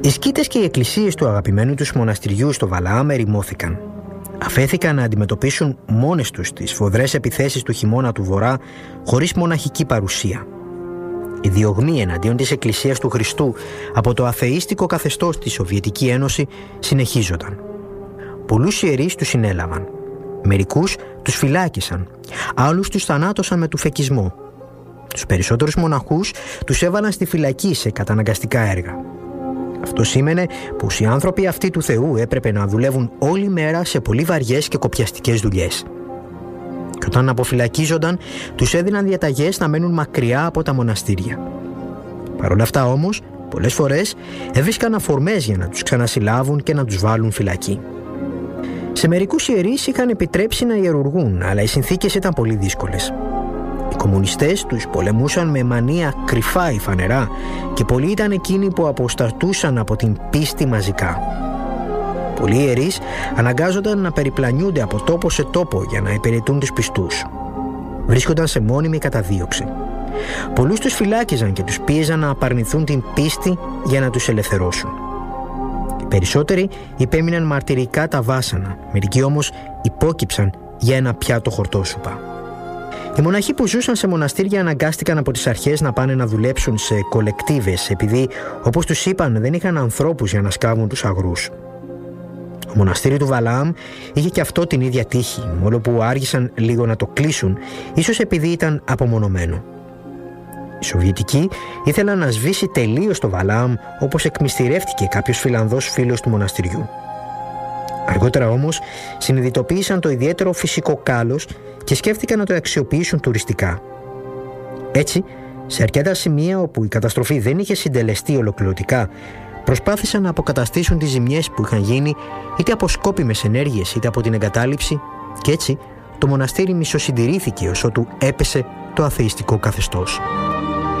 Οι σκήτες και οι εκκλησίες του αγαπημένου τους μοναστηριού στο Βαλαάμ ερημώθηκαν. Αφέθηκαν να αντιμετωπίσουν μόνες τους τις σφοδρές επιθέσεις του χειμώνα του Βορρά χωρίς μοναχική παρουσία. Οι διωγμοί εναντίον της Εκκλησίας του Χριστού από το αθεΐστικο καθεστώς της Σοβιετική Ένωση συνεχίζονταν. Πολλούς ιερείς τους συνέλαβαν. Μερικούς τους φυλάκισαν, άλλους τους θανάτωσαν με τουφεκισμό. Τους περισσότερους μοναχούς τους έβαλαν στη φυλακή σε καταναγκαστικά έργα. Αυτό σήμαινε πως οι άνθρωποι αυτοί του Θεού έπρεπε να δουλεύουν όλη μέρα σε πολύ βαριές και κοπιαστικές δουλειές. Και όταν αποφυλακίζονταν, τους έδιναν διαταγές να μένουν μακριά από τα μοναστήρια. Παρ' όλα αυτά όμως, πολλές φορές έβρισκαν αφορμές για να τους ξανασυλλάβουν και να τους βάλουν φυλακή. Σε μερικούς ιερείς είχαν επιτρέψει να ιερουργούν, αλλά οι συνθήκες ήταν πολύ δύσκολες. Οι κομμουνιστές τους πολεμούσαν με μανία κρυφά ή φανερά και πολλοί ήταν εκείνοι που αποστατούσαν από την πίστη μαζικά. Πολλοί ιερείς αναγκάζονταν να περιπλανιούνται από τόπο σε τόπο για να υπηρετούν τους πιστούς. Βρίσκονταν σε μόνιμη καταδίωξη. Πολλούς τους φυλάκιζαν και τους πίεζαν να απαρνηθούν την πίστη για να τους ελευθερώσουν. Οι περισσότεροι υπέμειναν μαρτυρικά τα βάσανα, μερικοί όμως υπόκυψαν για ένα πιάτο χορτόσουπα. Οι μοναχοί που ζούσαν σε μοναστήρια αναγκάστηκαν από τις αρχές να πάνε να δουλέψουν σε κολεκτίβες, επειδή, όπως τους είπαν, δεν είχαν ανθρώπους για να σκάβουν τους αγρούς. Το μοναστήρι του Βαλαάμ είχε και αυτό την ίδια τύχη, μόνο που άργησαν λίγο να το κλείσουν, ίσως επειδή ήταν απομονωμένο. Οι Σοβιετικοί ήθελαν να σβήσει τελείως το Βαλαάμ, όπως εκμυστηρεύτηκε κάποιος Φιλανδός φίλος του μοναστηριού. Αργότερα όμως συνειδητοποίησαν το ιδιαίτερο φυσικό κάλος και σκέφτηκαν να το αξιοποιήσουν τουριστικά. Έτσι, σε αρκετά σημεία όπου η καταστροφή δεν είχε συντελεστεί ολοκληρωτικά, προσπάθησαν να αποκαταστήσουν τις ζημιές που είχαν γίνει είτε από σκόπιμες ενέργειες είτε από την εγκατάλειψη, και έτσι το μοναστήρι μισοσυντηρήθηκε ως ότου έπεσε το αθεϊστικό καθεστώς.